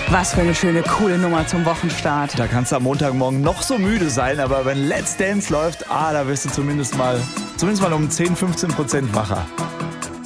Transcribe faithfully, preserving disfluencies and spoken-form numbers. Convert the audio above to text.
Was für eine schöne, coole Nummer zum Wochenstart. Da kannst du am Montagmorgen noch so müde sein, aber wenn Let's Dance läuft, ah, da wirst du zumindest mal, zumindest mal um zehn, fünfzehn Prozent wacher.